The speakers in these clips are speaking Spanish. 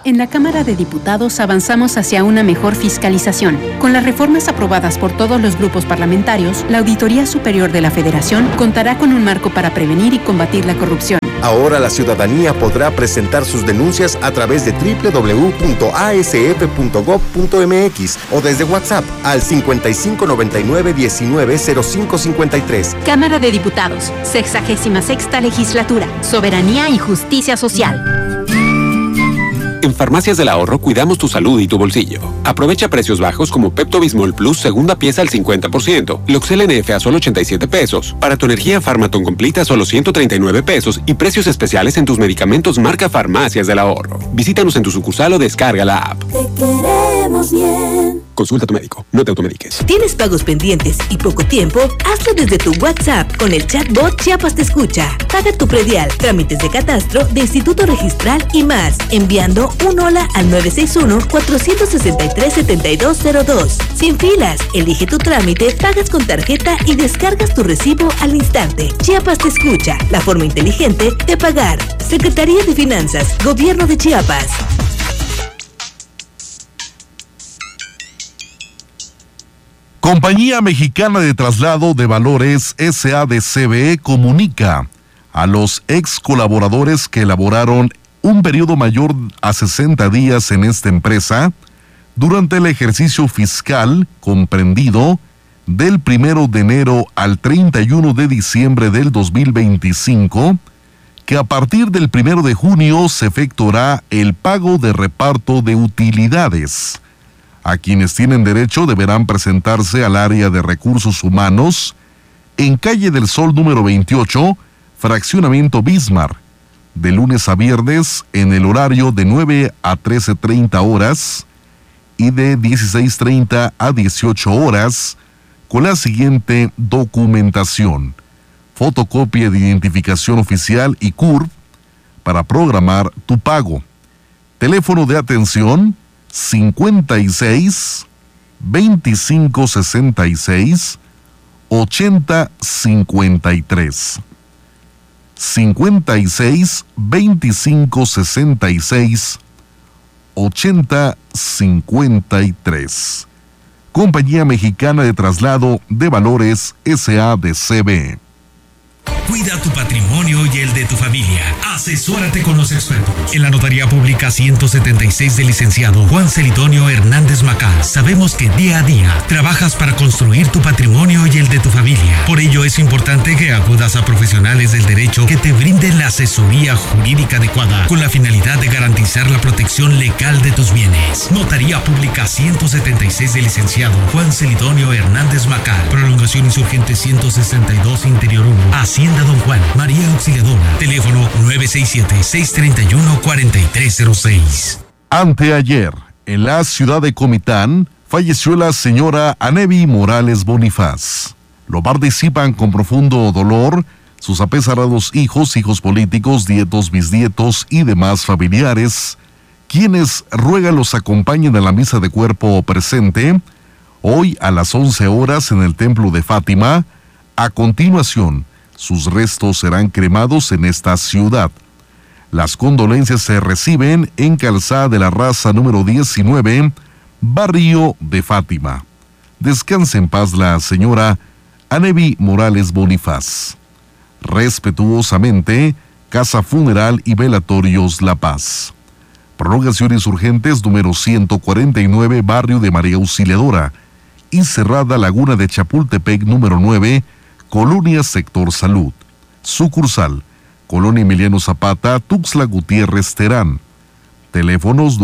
En la Cámara de Diputados avanzamos hacia una mejor fiscalización. Con las reformas aprobadas por todos los grupos parlamentarios, la Auditoría Superior de la Federación contará con un marco para prevenir y combatir la corrupción. Ahora la ciudadanía podrá presentar sus denuncias a través de www.asf.gov.mx o desde WhatsApp al 5599-190553. Cámara de Diputados, 66ª Legislatura, Soberanía y Justicia Social. En Farmacias del Ahorro cuidamos tu salud y tu bolsillo. Aprovecha precios bajos como Pepto-Bismol Plus segunda pieza al 50%, Loxel NF a solo 87 pesos, para tu energía Farmaton Completa a solo 139 pesos y precios especiales en tus medicamentos marca Farmacias del Ahorro. Visítanos en tu sucursal o descarga la app. Te queremos bien. Consulta a tu médico, no te automediques. ¿Tienes pagos pendientes y poco tiempo? Hazlo desde tu WhatsApp con el chatbot Chiapas Te Escucha. Paga tu predial, trámites de catastro, de Instituto Registral y más, enviando un hola al 961-463-7202. Sin filas, elige tu trámite, pagas con tarjeta y descargas tu recibo al instante. Chiapas Te Escucha, la forma inteligente de pagar. Secretaría de Finanzas, Gobierno de Chiapas. Compañía Mexicana de Traslado de Valores SADCB comunica a los ex colaboradores que elaboraron un periodo mayor a 60 días en esta empresa durante el ejercicio fiscal comprendido del 1 de enero al 31 de diciembre del 2025, que a partir del 1 de junio se efectuará el pago de reparto de utilidades. A quienes tienen derecho deberán presentarse al área de recursos humanos en Calle del Sol número 28, fraccionamiento Bismarck, de lunes a viernes en el horario de 9 a 13:30 horas y de 16:30 a 18 horas con la siguiente documentación: fotocopia de identificación oficial y CURP para programar tu pago. Teléfono de atención 56 25 66 80 53. 56 25 66 80 53. Compañía Mexicana de Traslado de Valores SADCB. Cuida tu patrimonio y el de tu familia. Asesórate con los expertos. En la Notaría Pública 176 del licenciado Juan Celidonio Hernández Macal, sabemos que día a día trabajas para construir tu patrimonio y el de tu familia. Por ello es importante que acudas a profesionales del derecho que te brinden la asesoría jurídica adecuada con la finalidad de garantizar la protección legal de tus bienes. Notaría Pública 176 del licenciado Juan Celidonio Hernández Macal. Prolongación Insurgente 162 Interior 1. Hacienda Don Juan, María Auxiliadora, teléfono 967-631-4306. Anteayer, en la ciudad de Comitán, falleció la señora Anevi Morales Bonifaz. Lo participan con profundo dolor sus apesarados hijos políticos, nietos, bisnietos y demás familiares, quienes ruegan los acompañen a la misa de cuerpo presente, hoy a las 11 horas en el Templo de Fátima. A continuación, sus restos serán cremados en esta ciudad. Las condolencias se reciben en Calzada de la Raza número 19, barrio de Fátima. Descanse en paz la señora Anevi Morales Bonifaz. Respetuosamente, Casa Funeral y Velatorios La Paz. Prolongaciones Urgentes número 149, barrio de María Auxiliadora. Y Cerrada Laguna de Chapultepec número 9, Colonia Sector Salud. Sucursal, Colonia Emiliano Zapata, Tuxtla Gutiérrez, Terán. Teléfonos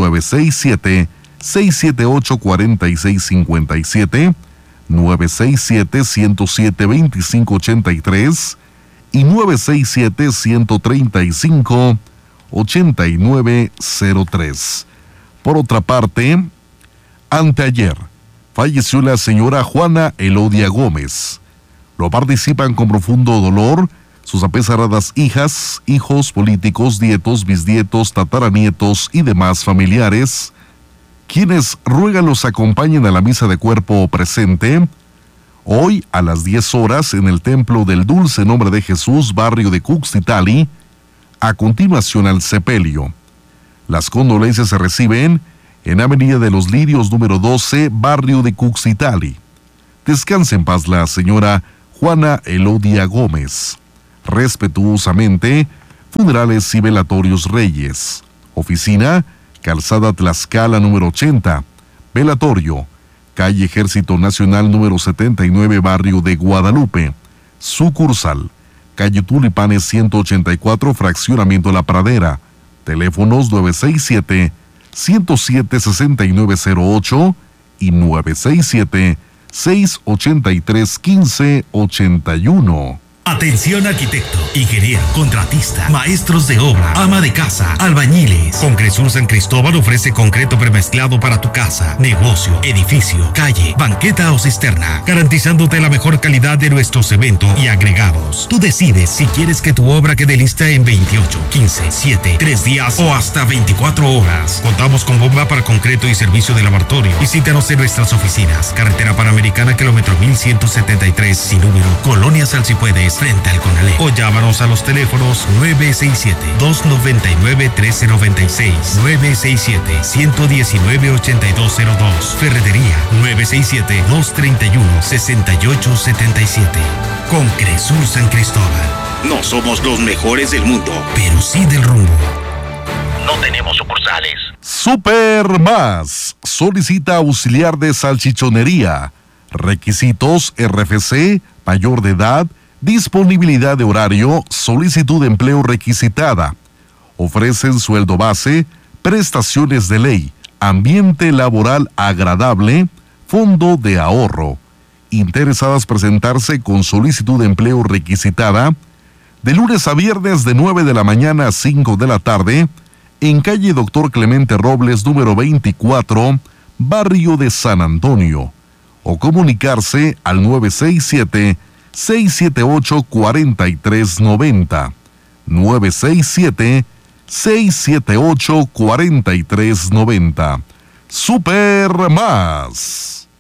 967-678-4657, 967-107-2583 y 967-135-8903. Por otra parte, anteayer, falleció la señora Juana Elodia Gómez. Lo participan con profundo dolor sus apesaradas hijas, hijos políticos, nietos, bisnietos, tataranietos y demás familiares, quienes ruegan los acompañen a la misa de cuerpo presente, hoy a las 10 horas en el Templo del Dulce Nombre de Jesús, barrio de Cuxtitali, a continuación al sepelio. Las condolencias se reciben en Avenida de los Lirios número 12, barrio de Cuxitali. Descanse en paz la señora Juana Elodia Gómez. Respetuosamente, Funerales y Velatorios Reyes. Oficina, Calzada Tlaxcala número 80. Velatorio, calle Ejército Nacional número 79, barrio de Guadalupe. Sucursal, calle Tulipanes 184, fraccionamiento La Pradera. Teléfonos 967-107-6908 y 967-683-1581. Atención arquitecto, ingeniero, contratista, maestros de obra, ama de casa, albañiles. Concresur San Cristóbal ofrece concreto premezclado para tu casa, negocio, edificio, calle, banqueta o cisterna, garantizándote la mejor calidad de nuestro cemento y agregados. Tú decides si quieres que tu obra quede lista en 28, 15, 7, 3 días o hasta 24 horas. Contamos con bomba para concreto y servicio de laboratorio. Visítanos en nuestras oficinas. Carretera Panamericana, kilómetro 1173, sin número, Colonia Salsipuedes, frente al Conalé. O llámanos a los teléfonos 967-299-1396, 967-119-8202. Ferretería 967-231-6877. Concresur San Cristóbal. No somos los mejores del mundo, pero sí del rumbo. No tenemos sucursales. Super Más. Solicita auxiliar de salchichonería. Requisitos: RFC, mayor de edad, disponibilidad de horario, solicitud de empleo requisitada. Ofrecen sueldo base, prestaciones de ley, ambiente laboral agradable, fondo de ahorro. Interesadas presentarse con solicitud de empleo requisitada de lunes a viernes de 9 de la mañana a 5 de la tarde en calle Dr. Clemente Robles número 24, barrio de San Antonio, o comunicarse al 967-678-4390, 967-678-4390. Super Más.